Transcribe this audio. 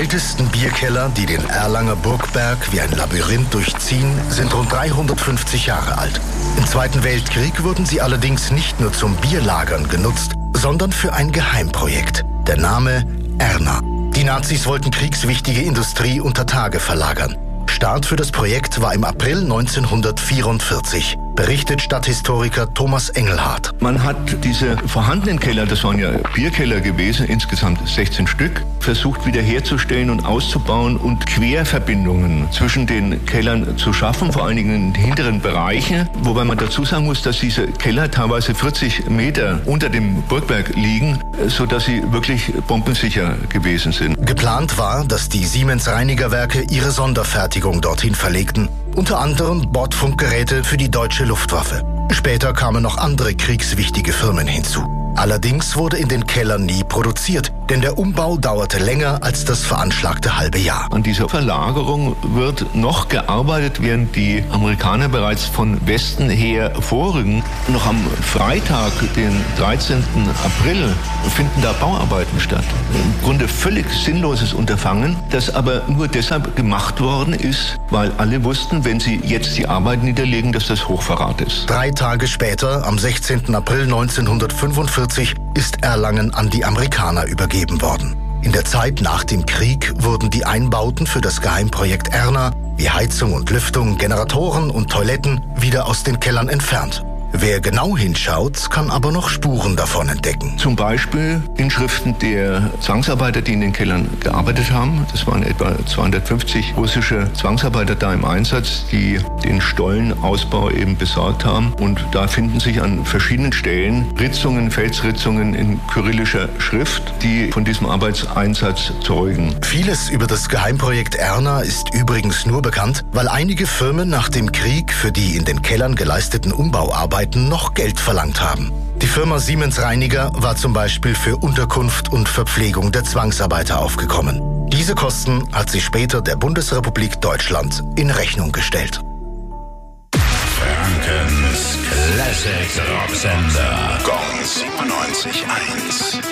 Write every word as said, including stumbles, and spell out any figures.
ältesten Bierkeller, die den Erlanger Burgberg wie ein Labyrinth durchziehen, sind rund dreihundertfünfzig Jahre alt. Im Zweiten Weltkrieg wurden sie allerdings nicht nur zum Bierlagern genutzt, sondern für ein Geheimprojekt. Der Name Erna. Die Nazis wollten kriegswichtige Industrie unter Tage verlagern. Start für das Projekt war im April neunzehnhundertvierundvierzig, berichtet Stadthistoriker Thomas Engelhardt. Man hat diese vorhandenen Keller, das waren ja Bierkeller gewesen, insgesamt sechzehn Stück, versucht wiederherzustellen und auszubauen und Querverbindungen zwischen den Kellern zu schaffen, vor allen Dingen in den hinteren Bereichen. Wobei man dazu sagen muss, dass diese Keller teilweise vierzig Meter unter dem Burgberg liegen, sodass sie wirklich bombensicher gewesen sind. Geplant war, dass die Siemens-Reinigerwerke ihre Sonderfertigung dorthin verlegten, unter anderem Bordfunkgeräte für die deutsche Luftwaffe. Später kamen noch andere kriegswichtige Firmen hinzu. Allerdings wurde in den Kellern nie produziert, denn der Umbau dauerte länger als das veranschlagte halbe Jahr. An dieser Verlagerung wird noch gearbeitet, während die Amerikaner bereits von Westen her vorrücken. Noch am Freitag, den dreizehnten April, finden da Bauarbeiten statt. Im Grunde völlig sinnloses Unterfangen, das aber nur deshalb gemacht worden ist, weil alle wussten, wenn sie jetzt die Arbeit niederlegen, dass das Hochverrat ist. Drei Tage später, am sechzehnten April neunzehnhundertfünfundvierzig, ist Erlangen an die Amerikaner übergeben worden. In der Zeit nach dem Krieg wurden die Einbauten für das Geheimprojekt Erna, wie Heizung und Lüftung, Generatoren und Toiletten, wieder aus den Kellern entfernt. Wer genau hinschaut, kann aber noch Spuren davon entdecken. Zum Beispiel Inschriften der Zwangsarbeiter, die in den Kellern gearbeitet haben. Das waren etwa zweihundertfünfzig russische Zwangsarbeiter da im Einsatz, die den Stollenausbau eben besorgt haben. Und da finden sich an verschiedenen Stellen Ritzungen, Felsritzungen in kyrillischer Schrift, die von diesem Arbeitseinsatz zeugen. Vieles über das Geheimprojekt Erna ist übrigens nur bekannt, weil einige Firmen nach dem Krieg für die in den Kellern geleisteten Umbauarbeiten noch Geld verlangt haben. Die Firma Siemens Reiniger war zum Beispiel für Unterkunft und Verpflegung der Zwangsarbeiter aufgekommen. Diese Kosten hat sie später der Bundesrepublik Deutschland in Rechnung gestellt. Frankens Classic Rocksender Gong siebenundneunzig Komma eins.